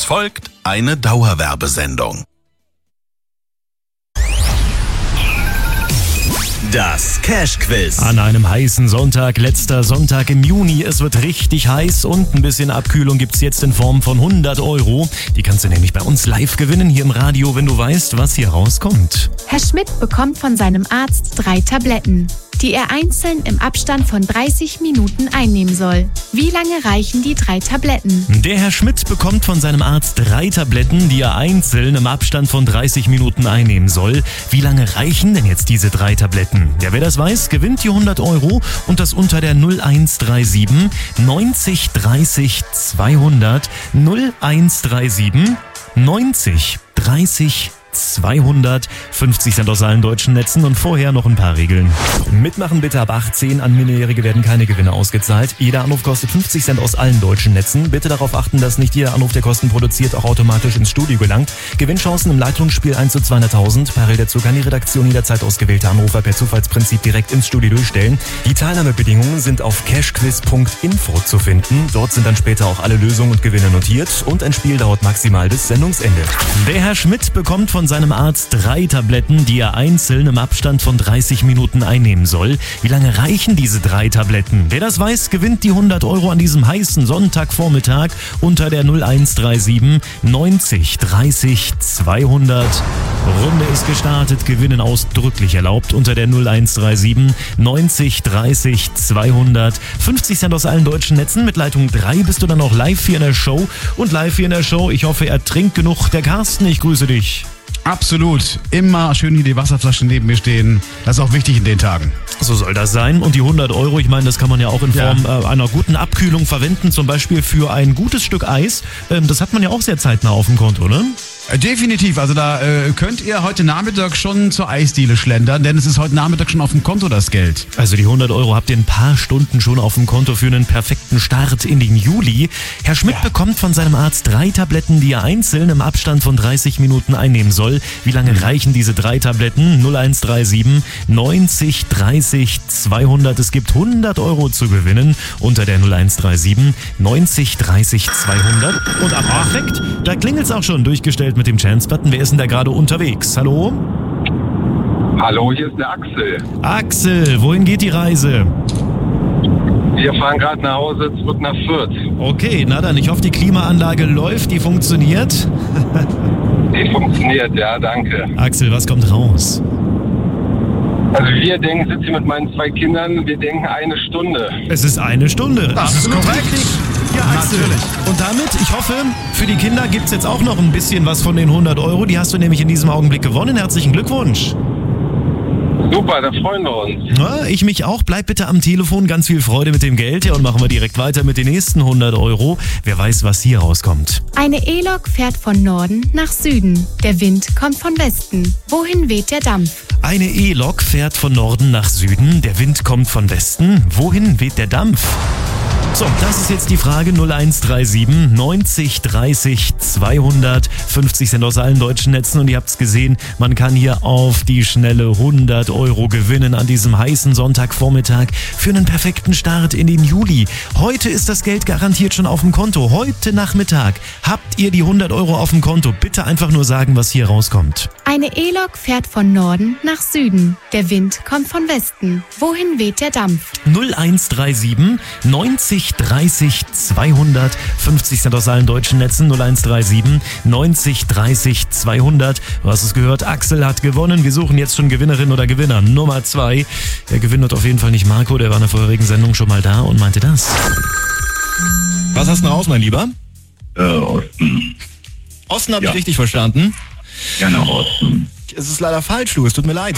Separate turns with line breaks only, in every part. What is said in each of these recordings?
folgt eine Dauerwerbesendung. Das Cash-Quiz.
An einem heißen Sonntag, letzter Sonntag im Juni. Es wird richtig heiß und ein bisschen Abkühlung gibt's jetzt in Form von 100 Euro. Die kannst du nämlich bei uns live gewinnen hier im Radio, wenn du weißt, was hier rauskommt.
Herr Schmidt bekommt von seinem Arzt 3 Tabletten, die er einzeln im Abstand von 30 Minuten einnehmen soll. Wie lange reichen die 3 Tabletten?
Der Herr Schmidt bekommt von seinem Arzt 3 Tabletten, die er einzeln im Abstand von 30 Minuten einnehmen soll. Wie lange reichen denn jetzt diese 3 Tabletten? Ja, wer das weiß, gewinnt die 100 Euro und das unter der 0137 90 30 200 0137 90 30 200, 50 Cent aus allen deutschen Netzen und vorher noch ein paar Regeln. Mitmachen bitte ab 18, an Minderjährige werden keine Gewinne ausgezahlt. Jeder Anruf kostet 50 Cent aus allen deutschen Netzen. Bitte darauf achten, dass nicht jeder Anruf, der Kosten produziert, auch automatisch ins Studio gelangt. Gewinnchancen im Leitungsspiel 1 zu 200.000. Parallel dazu kann die Redaktion jederzeit ausgewählte Anrufer per Zufallsprinzip direkt ins Studio durchstellen. Die Teilnahmebedingungen sind auf cashquiz.info zu finden. Dort sind dann später auch alle Lösungen und Gewinne notiert und ein Spiel dauert maximal bis Sendungsende. Der Herr Schmidt bekommt von seinem Arzt 3 Tabletten, die er einzeln im Abstand von 30 Minuten einnehmen soll. Wie lange reichen diese 3 Tabletten? Wer das weiß, gewinnt die 100 Euro an diesem heißen Sonntagvormittag unter der 0137 90 30 200. Runde ist gestartet, Gewinnen ausdrücklich erlaubt unter der 0137 90 30 200. 50 Cent aus allen deutschen Netzen. Mit Leitung 3 bist du dann auch live hier in der Show. Und live hier in der Show, ich hoffe, er trinkt genug. Der Carsten, ich grüße dich.
Absolut. Immer schön die Wasserflasche neben mir stehen. Das ist auch wichtig in den Tagen.
So soll das sein. Und die 100 Euro, ich meine, das kann man ja auch in Form einer guten Abkühlung verwenden. Zum Beispiel für ein gutes Stück Eis. Das hat man ja auch sehr zeitnah auf dem Konto, ne?
Definitiv. Also da könnt ihr heute Nachmittag schon zur Eisdiele schlendern, denn es ist heute Nachmittag schon auf dem Konto das Geld.
Also die 100 Euro habt ihr in ein paar Stunden schon auf dem Konto für einen perfekten Start in den Juli. Herr Schmidt bekommt von seinem Arzt 3 Tabletten, die er einzeln im Abstand von 30 Minuten einnehmen soll. Wie lange reichen diese 3 Tabletten? 0137 90 30 200. Es gibt 100 Euro zu gewinnen unter der 0137 90 30 200. Und am Affekt, da klingelt's auch schon durchgestellt mit dem Chance-Button. Wer ist denn da gerade unterwegs? Hallo?
Hallo, hier ist der Axel.
Axel, wohin geht die Reise?
Wir fahren gerade nach Hause, zurück nach Fürth.
Okay, na dann, ich hoffe, die Klimaanlage läuft, die funktioniert.
Die funktioniert, ja, danke.
Axel, was kommt raus?
Also wir denken, sitze hier mit meinen 2 Kindern, wir denken 1 Stunde.
Es ist 1 Stunde.
Das ist korrekt.
Ja, Axel.
Natürlich.
Und damit, ich hoffe, für die Kinder gibt's jetzt auch noch ein bisschen was von den 100 Euro. Die hast du nämlich in diesem Augenblick gewonnen. Herzlichen Glückwunsch.
Super, da freuen wir uns.
Ja, ich mich auch. Bleib bitte am Telefon. Ganz viel Freude mit dem Geld. Ja, und machen wir direkt weiter mit den nächsten 100 Euro. Wer weiß, was hier rauskommt.
Eine E-Lok fährt von Norden nach Süden. Der Wind kommt von Westen. Wohin weht der Dampf?
Eine E-Lok fährt von Norden nach Süden. Der Wind kommt von Westen. Wohin weht der Dampf? So, das ist jetzt die Frage 0137 90 30 200, 50 Cent aus allen deutschen Netzen und ihr habt's gesehen, man kann hier auf die schnelle 100 Euro gewinnen an diesem heißen Sonntagvormittag für einen perfekten Start in den Juli. Heute ist das Geld garantiert schon auf dem Konto. Heute Nachmittag habt ihr die 100 Euro auf dem Konto. Bitte einfach nur sagen, was hier rauskommt.
Eine E-Lok fährt von Norden nach Süden. Der Wind kommt von Westen. Wohin weht der Dampf?
0137 90 30 200, 50 Cent aus allen deutschen Netzen. 0137 90 30 200. Du hast es gehört, Axel hat gewonnen. Wir suchen jetzt schon Gewinnerin oder Gewinner Nummer 2. Der Gewinner hat auf jeden Fall nicht Marco, der war in der vorherigen Sendung schon mal da und meinte das. Was hast du raus, mein Lieber?
Osten.
Osten habe ich richtig verstanden.
Ja, nach Osten.
Es ist leider falsch, du, es tut mir leid.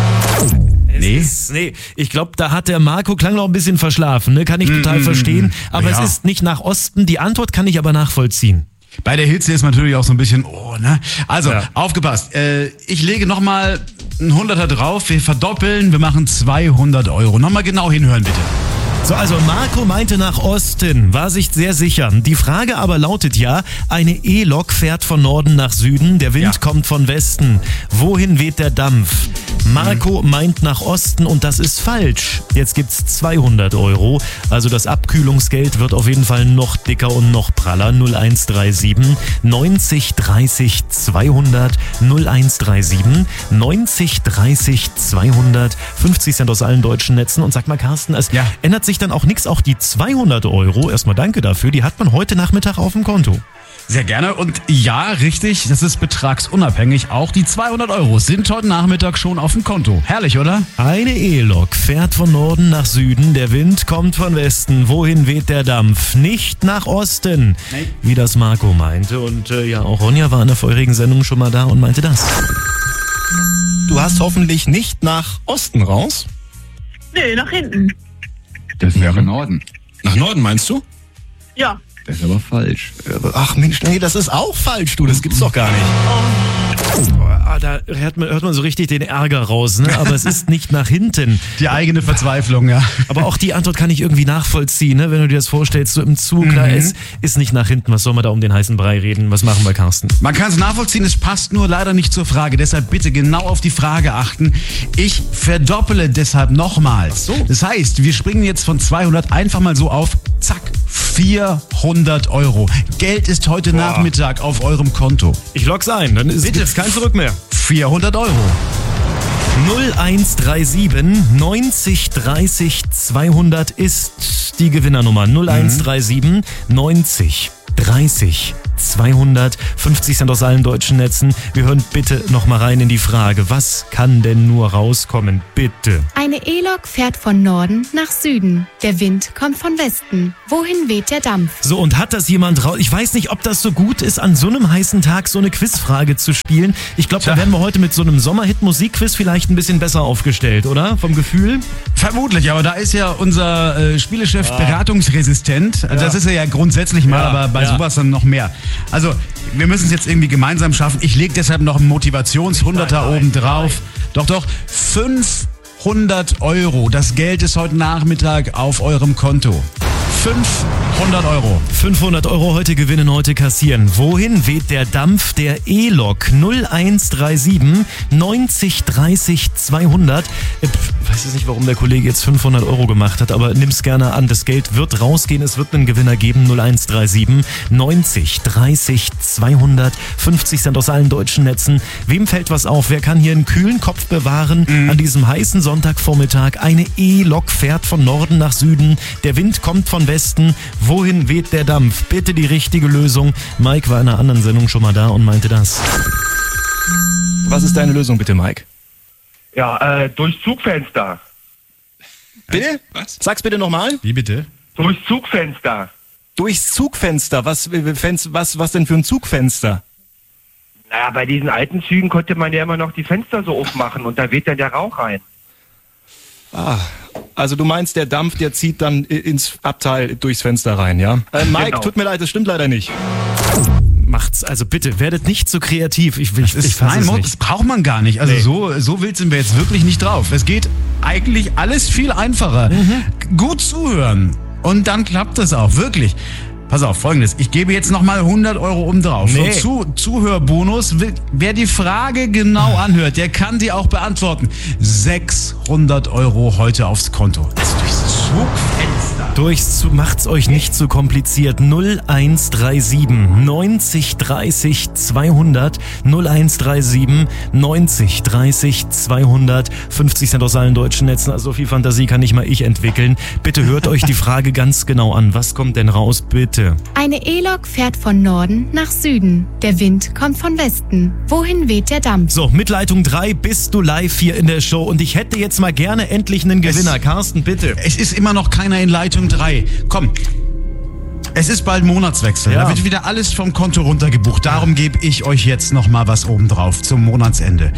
Nee.
Ich glaube, da hat der Marco, klang noch ein bisschen verschlafen, ne? Kann ich total verstehen. Aber es ist nicht nach Osten. Die Antwort kann ich aber nachvollziehen.
Bei der Hitze ist man natürlich auch so ein bisschen, ne? Also, aufgepasst. Ich lege nochmal einen 100er drauf. Wir verdoppeln, wir machen 200 Euro. Nochmal genau hinhören, bitte.
So, also Marco meinte nach Osten, war sich sehr sicher. Die Frage aber lautet ja, eine E-Lok fährt von Norden nach Süden, der Wind kommt von Westen. Wohin weht der Dampf? Marco meint nach Osten und das ist falsch. Jetzt gibt's 200 Euro. Also das Abkühlungsgeld wird auf jeden Fall noch dicker und noch praller. 0137 90 30 200 0137 90 30 200 50 Cent aus allen deutschen Netzen. Und sag mal, Carsten, es ändert sich dann auch nichts. Auch die 200 Euro, erstmal danke dafür, die hat man heute Nachmittag auf dem Konto.
Sehr gerne. Und ja, richtig, das ist betragsunabhängig. Auch die 200 Euro sind heute Nachmittag schon auf dem Konto. Herrlich, oder?
Eine E-Lok fährt von Norden nach Süden. Der Wind kommt von Westen. Wohin weht der Dampf? Nicht nach Osten, wie das Marco meinte. Und auch Ronja war in der vorherigen Sendung schon mal da und meinte das.
Du hast hoffentlich nicht nach Osten raus?
Nee, nach hinten.
Das wäre Norden.
Nach Norden meinst du?
Ja.
Das ist aber falsch.
Ach Mensch, nee, das ist auch falsch, du. Das gibt's doch gar nicht.
Da hört man so richtig den Ärger raus, ne? Aber es ist nicht nach hinten.
Die eigene Verzweiflung, ja.
Aber auch die Antwort kann ich irgendwie nachvollziehen, ne? Wenn du dir das vorstellst, so im Zug, klar, es ist nicht nach hinten. Was soll man da um den heißen Brei reden? Was machen wir, Carsten?
Man kann es nachvollziehen, es passt nur leider nicht zur Frage. Deshalb bitte genau auf die Frage achten. Ich verdoppele deshalb nochmal.
So.
Das heißt, wir springen jetzt von 200 einfach mal so auf, zack, 400 Euro. Geld ist heute Nachmittag auf eurem Konto.
Ich log's ein, dann gibt's kein Zurück mehr.
400 Euro.
0137 90 30 200 ist die Gewinnernummer. 0137 90 30 200 50 Cent aus allen deutschen Netzen. Wir hören bitte noch mal rein in die Frage. Was kann denn nur rauskommen? Bitte.
Eine E-Lok fährt von Norden nach Süden. Der Wind kommt von Westen. Wohin weht der Dampf?
So, und hat das jemand raus? Ich weiß nicht, ob das so gut ist, an so einem heißen Tag so eine Quizfrage zu spielen. Ich glaube, da werden wir heute mit so einem Sommerhit-Musikquiz vielleicht ein bisschen besser aufgestellt, oder? Vom Gefühl?
Vermutlich, aber da ist ja unser Spielechef beratungsresistent. Das ist er ja grundsätzlich mal, aber bei sowas dann noch mehr. Also, wir müssen es jetzt irgendwie gemeinsam schaffen. Ich lege deshalb noch einen Motivations-100er oben drauf. Doch, 500 Euro. Das Geld ist heute Nachmittag auf eurem Konto. 500 Euro.
500 Euro heute gewinnen, heute kassieren. Wohin weht der Dampf der E-Lok? 0137 90 30 200. Ich weiß jetzt nicht, warum der Kollege jetzt 500 Euro gemacht hat, aber nimm's gerne an. Das Geld wird rausgehen, es wird einen Gewinner geben. 0137 90 30 200. 50 Cent aus allen deutschen Netzen. Wem fällt was auf? Wer kann hier einen kühlen Kopf bewahren an diesem heißen Sonntagvormittag? Eine E-Lok fährt von Norden nach Süden. Der Wind kommt von Westen. Wohin weht der Dampf? Bitte die richtige Lösung. Mike war in einer anderen Sendung schon mal da und meinte das.
Was ist deine Lösung bitte, Mike?
Ja, durchs Zugfenster.
Bitte? Was? Sag's bitte nochmal.
Wie bitte?
Durchs Zugfenster.
Durchs Zugfenster. Was denn für ein Zugfenster?
Naja, bei diesen alten Zügen konnte man ja immer noch die Fenster so aufmachen und da weht dann der Rauch rein.
Also du meinst, der Dampf, der zieht dann ins Abteil durchs Fenster rein, ja? Mike,
Genau.
Tut mir leid, das stimmt leider nicht.
Macht's, also bitte, werdet nicht so kreativ. Ich fasse es
Nein,
nicht.
das braucht man gar nicht. Also so wild sind wir jetzt wirklich nicht drauf. Es geht eigentlich alles viel einfacher. Gut zuhören und dann klappt es auch, wirklich. Pass auf, Folgendes. Ich gebe jetzt nochmal 100 Euro oben drauf.
Nee.
Zuhörbonus. Wer die Frage genau anhört, der kann die auch beantworten. 600 Euro heute aufs Konto. Das ist durchs Zugfenster.
Macht's euch nicht zu kompliziert. 0137 90 30 200 0137 90 30 200 50 Cent aus allen deutschen Netzen. Also so viel Fantasie kann nicht mal ich entwickeln. Bitte hört euch die Frage ganz genau an. Was kommt denn raus, bitte?
Eine E-Lok fährt von Norden nach Süden. Der Wind kommt von Westen. Wohin weht der Dampf?
So, mit Leitung 3 bist du live hier in der Show und ich hätte jetzt mal gerne endlich einen Gewinner. Carsten, bitte.
Es ist immer noch keiner in Leitung 3. Komm. Es ist bald Monatswechsel.
Ja.
Da wird wieder alles vom Konto runtergebucht. Darum gebe ich euch jetzt noch mal was obendrauf zum Monatsende.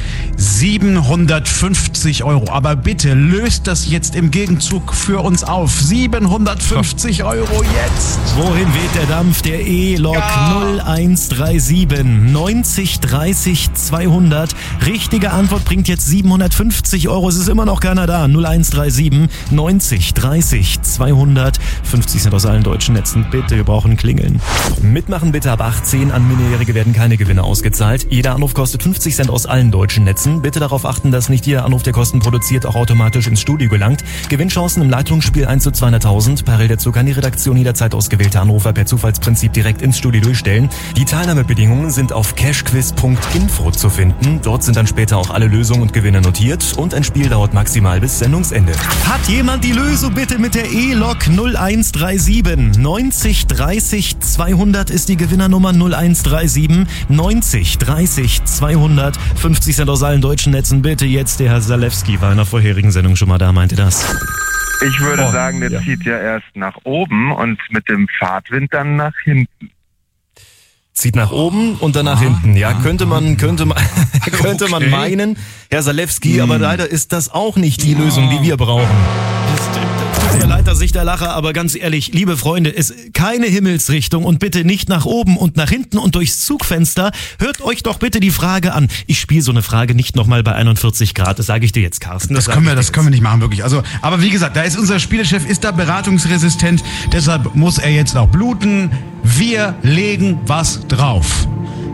750 Euro. Aber bitte löst das jetzt im Gegenzug für uns auf. 750 Euro jetzt.
Wohin weht der Dampf der E-Lok? 0137 90 30 200. Richtige Antwort bringt jetzt 750 Euro. Es ist immer noch keiner da. 0137 90 30 200. 50 Cent aus allen deutschen Netzen. Bitte Bitte, wir brauchen Klingeln. Mitmachen bitte ab 18. An Minderjährige werden keine Gewinne ausgezahlt. Jeder Anruf kostet 50 Cent aus allen deutschen Netzen. Bitte darauf achten, dass nicht jeder Anruf, der Kosten produziert, auch automatisch ins Studio gelangt. Gewinnchancen im Leitungsspiel 1 zu 200.000. Parallel dazu kann die Redaktion jederzeit ausgewählte Anrufer per Zufallsprinzip direkt ins Studio durchstellen. Die Teilnahmebedingungen sind auf cashquiz.info zu finden. Dort sind dann später auch alle Lösungen und Gewinne notiert und ein Spiel dauert maximal bis Sendungsende. Hat jemand die Lösung bitte mit der E-Lok 0137? 90 30 200 ist die Gewinnernummer 0137 90 30 200. 50 Cent aus allen deutschen Netzen. Bitte jetzt, der Herr Zalewski war in der vorherigen Sendung schon mal da, meinte das.
Ich würde sagen, der zieht ja erst nach oben und mit dem Fahrtwind dann nach hinten.
Zieht nach oben und dann nach hinten. Ja, könnte man meinen, Herr Zalewski, aber leider ist das auch nicht die Lösung, die wir brauchen. Tut mir leid, dass ich da lache, aber ganz ehrlich, liebe Freunde, es ist keine Himmelsrichtung und bitte nicht nach oben und nach hinten und durchs Zugfenster. Hört euch doch bitte die Frage an. Ich spiele so eine Frage nicht nochmal bei 41 Grad, das sage ich dir jetzt, Carsten.
Das können wir nicht machen, wirklich. Also, aber wie gesagt, da ist unser Spielechef, ist da beratungsresistent, deshalb muss er jetzt auch bluten. Wir legen was drauf.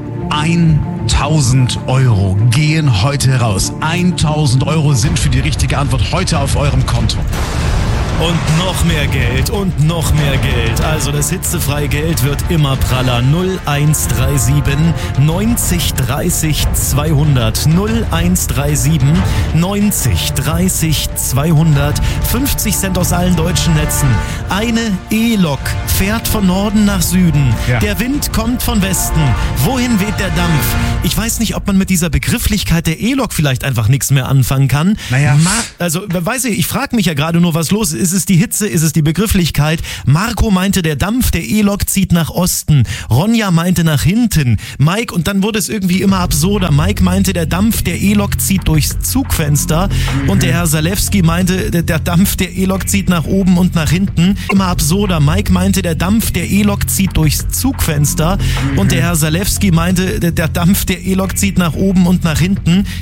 1.000 Euro gehen heute raus. 1.000 Euro sind für die richtige Antwort heute auf eurem Konto.
Und noch mehr Geld und noch mehr Geld. Also das hitzefreie Geld wird immer praller. 0137 90 30 200. 0137 90 30 200. 50 Cent aus allen deutschen Netzen. Eine E-Lok fährt von Norden nach Süden. Ja. Der Wind kommt von Westen. Wohin weht der Dampf? Ich weiß nicht, ob man mit dieser Begrifflichkeit der E-Lok vielleicht einfach nichts mehr anfangen kann.
Naja.
Ich frage mich ja gerade nur, was los ist. Ist es die Hitze? Ist es die Begrifflichkeit? Marco meinte, der Dampf der E-Lok zieht nach Osten. Ronja meinte nach hinten. Mike, und dann wurde es irgendwie immer absurder. Mike meinte, der Dampf der E-Lok zieht durchs Zugfenster. Und der Herr Zalewski meinte, der Dampf der E-Lok zieht nach oben und nach hinten. Immer absurder. Mike meinte, der Dampf der E-Lok zieht durchs Zugfenster. Und der Herr Zalewski meinte, der Dampf der E-Lok zieht nach oben und nach hinten.